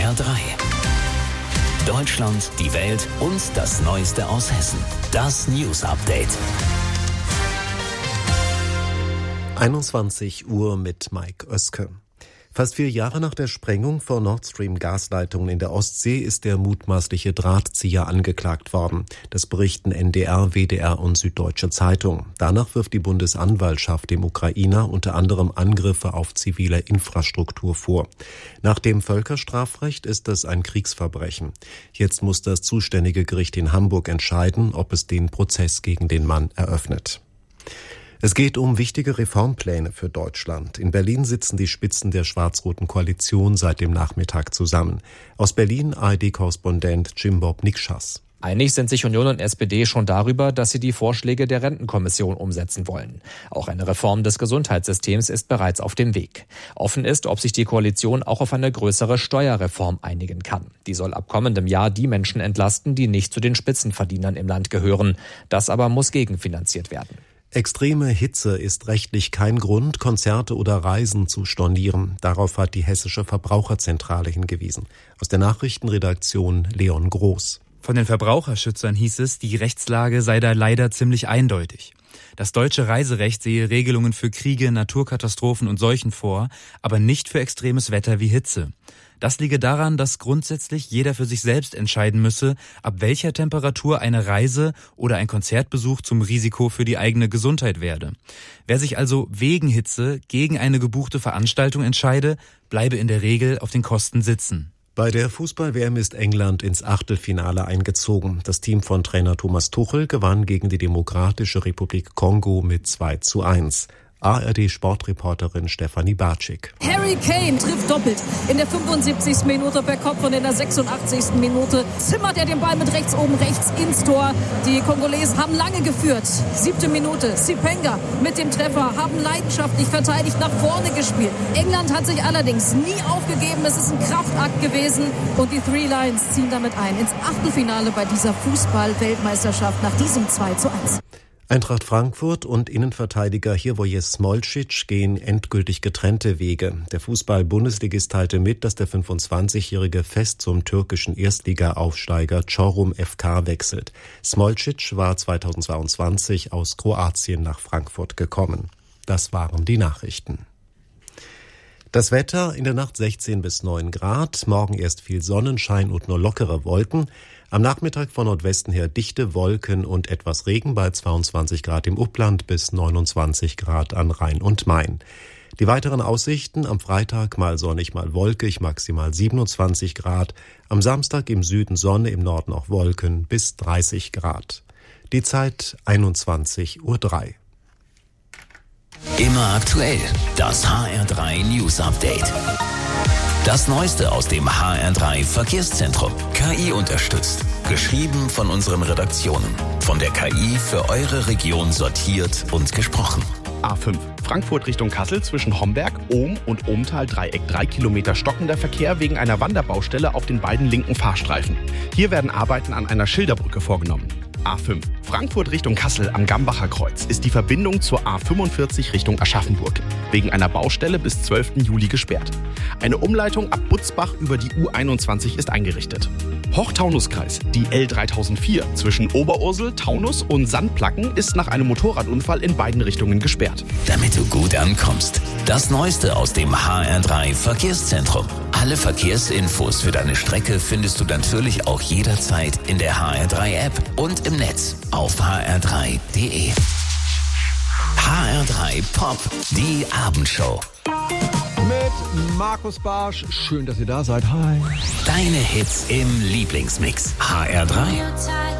HR3. Deutschland, die Welt und das Neueste aus Hessen. Das News Update. 21 Uhr mit Mike Oeske. Fast 4 Jahre nach der Sprengung von Nord Stream Gasleitungen in der Ostsee ist der mutmaßliche Drahtzieher angeklagt worden. Das berichten NDR, WDR und Süddeutsche Zeitung. Danach wirft die Bundesanwaltschaft dem Ukrainer unter anderem Angriffe auf zivile Infrastruktur vor. Nach dem Völkerstrafrecht ist es ein Kriegsverbrechen. Jetzt muss das zuständige Gericht in Hamburg entscheiden, ob es den Prozess gegen den Mann eröffnet. Es geht um wichtige Reformpläne für Deutschland. In Berlin sitzen die Spitzen der schwarz-roten Koalition seit dem Nachmittag zusammen. Aus Berlin ARD-Korrespondent Jim-Bob Nikschas. Einig sind sich Union und SPD schon darüber, dass sie die Vorschläge der Rentenkommission umsetzen wollen. Auch eine Reform des Gesundheitssystems ist bereits auf dem Weg. Offen ist, ob sich die Koalition auch auf eine größere Steuerreform einigen kann. Die soll ab kommendem Jahr die Menschen entlasten, die nicht zu den Spitzenverdienern im Land gehören. Das aber muss gegenfinanziert werden. Extreme Hitze ist rechtlich kein Grund, Konzerte oder Reisen zu stornieren. Darauf hat die Hessische Verbraucherzentrale hingewiesen. Aus der Nachrichtenredaktion Leon Groß. Von den Verbraucherschützern hieß es, die Rechtslage sei da leider ziemlich eindeutig. Das deutsche Reiserecht sehe Regelungen für Kriege, Naturkatastrophen und Seuchen vor, aber nicht für extremes Wetter wie Hitze. Das liege daran, dass grundsätzlich jeder für sich selbst entscheiden müsse, ab welcher Temperatur eine Reise oder ein Konzertbesuch zum Risiko für die eigene Gesundheit werde. Wer sich also wegen Hitze gegen eine gebuchte Veranstaltung entscheide, bleibe in der Regel auf den Kosten sitzen. Bei der Fußball-WM ist England ins Achtelfinale eingezogen. Das Team von Trainer Thomas Tuchel gewann gegen die Demokratische Republik Kongo mit 2:1. ARD-Sportreporterin Stefanie Bartschik. Harry Kane trifft doppelt. In der 75. Minute per Kopf und in der 86. Minute zimmert er den Ball mit rechts oben rechts ins Tor. Die Kongolesen haben lange geführt. 7. Minute, Sipenga mit dem Treffer, haben leidenschaftlich verteidigt nach vorne gespielt. England hat sich allerdings nie aufgegeben. Es ist ein Kraftakt gewesen und die Three Lions ziehen damit ein ins Achtelfinale bei dieser Fußball-Weltmeisterschaft nach diesem 2:1. Eintracht Frankfurt und Innenverteidiger Hrvoje Smolcic gehen endgültig getrennte Wege. Der Fußball-Bundesligist teilte mit, dass der 25-Jährige fest zum türkischen Erstliga-Aufsteiger Çorum FK wechselt. Smolcic war 2022 aus Kroatien nach Frankfurt gekommen. Das waren die Nachrichten. Das Wetter: in der Nacht 16 bis 9 Grad, morgen erst viel Sonnenschein und nur lockere Wolken. Am Nachmittag von Nordwesten her dichte Wolken und etwas Regen bei 22 Grad im Upland bis 29 Grad an Rhein und Main. Die weiteren Aussichten: am Freitag mal sonnig, mal wolkig, maximal 27 Grad. Am Samstag im Süden Sonne, im Norden auch Wolken bis 30 Grad. Die Zeit 21:03 Uhr. Immer aktuell. Das HR3 News Update. Das Neueste aus dem HR3 Verkehrszentrum. KI unterstützt. Geschrieben von unseren Redaktionen. Von der KI für eure Region sortiert und gesprochen. A5 Frankfurt Richtung Kassel zwischen Homberg, Ohm und Ohmtal-Dreieck. 3 Kilometer stockender Verkehr wegen einer Wanderbaustelle auf den beiden linken Fahrstreifen. Hier werden Arbeiten an einer Schilderbrücke vorgenommen. A5 Frankfurt Richtung Kassel am Gambacher Kreuz ist die Verbindung zur A45 Richtung Aschaffenburg wegen einer Baustelle bis 12. Juli gesperrt. Eine Umleitung ab Butzbach über die U21 ist eingerichtet. Hochtaunuskreis, die L3004 zwischen Oberursel, Taunus und Sandplacken ist nach einem Motorradunfall in beiden Richtungen gesperrt. Damit du gut ankommst. Das Neueste aus dem HR3 Verkehrszentrum. Alle Verkehrsinfos für deine Strecke findest du natürlich auch jederzeit in der HR3-App und im Netz auf hr3.de. HR3 Pop, die Abendshow. Mit Markus Barsch. Schön, dass ihr da seid. Hi. Deine Hits im Lieblingsmix. HR3.